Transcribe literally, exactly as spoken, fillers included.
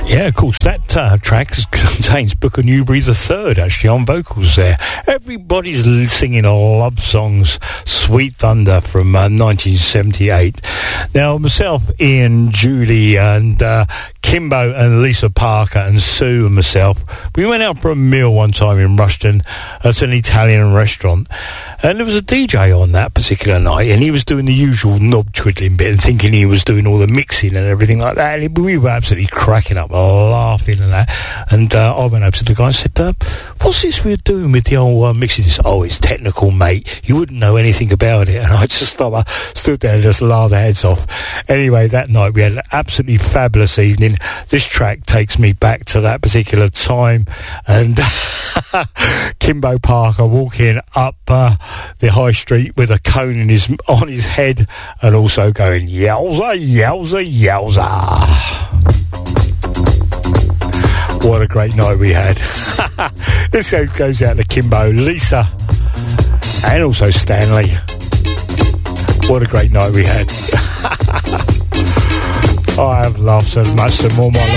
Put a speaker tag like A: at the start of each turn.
A: Yeah, of course, that uh, track contains Booker Newberry the third, actually, on vocals there. Everybody's singing love songs, Sweet Thunder from uh, nineteen seventy-eight. Now, myself, Ian, Julie, and uh, Kimbo, and Lisa Parker, and Sue, and myself, we went out for a meal one time in Rushden at an Italian restaurant. And there was a D J on that particular night, and he was doing the usual knob twiddling bit and thinking he was doing all the mixing and everything like that. And we were absolutely cracking up, laughing and that. And uh, I went over to the guy and said, uh, what's this we're doing with the old uh, mixing? He said, oh, it's technical, mate. You wouldn't know anything about it. And I just stopped, I stood there and just laughed our heads off. Anyway, that night we had an absolutely fabulous evening. This track takes me back to that particular time. And Kimbo Parker walking up uh, the high street with a cone in his on his head and also going yowza, yowza, yowza. What a great night we had. This goes out to Kimbo, Lisa, and also Stanley. What a great night we had. I have laughed so much, so more my life.